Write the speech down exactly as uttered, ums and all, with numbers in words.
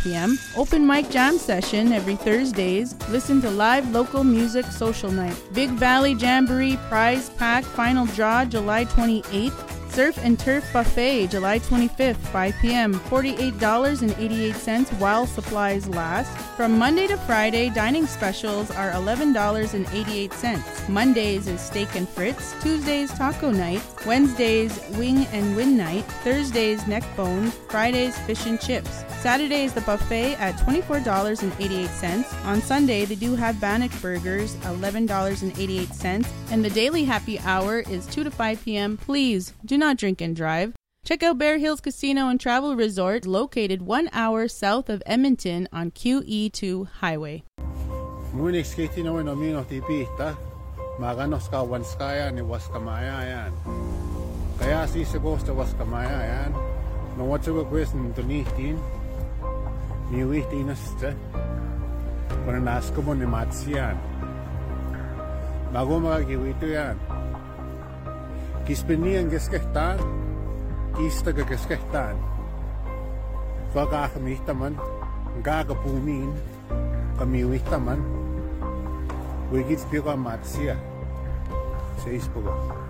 p m Open mic jam session every Thursdays. Listen to live local music social night. Big Valley Jamboree prize pack final draw July twenty-eighth. Surf and Turf Buffet, July twenty-fifth, five p m forty-eight dollars and eighty-eight cents while supplies last. From Monday to Friday, dining specials are eleven dollars and eighty-eight cents. Mondays is Steak and Fritz. Tuesdays, Taco Night. Wednesdays, Wing and Win Night. Thursdays, Neck Bones. Fridays, Fish and Chips. Saturday is the buffet at twenty-four dollars and eighty-eight cents. On Sunday, they do have Bannock Burgers, eleven dollars and eighty-eight cents. And the daily happy hour is two to five p m Please do not drink and drive. Check out Bear Hills Casino and Travel Resort, located one hour south of Edmonton on Q E two Highway. Muni skiti no no mino tipita. Maganos ka wanskaya ni waskamaya yan. Kaya si segosta waskamaya yan. No what's a question to nitin. Miwihtinasta. Kung nasko mo ni Matsiyan. Bago makagiwito yan. Kispenian geskehtan. Kista geskehtan. Fakakamihtaman. Gagapumin. Kamiwihtaman. Wigits biyo ka Matsiya. Sa ispogo.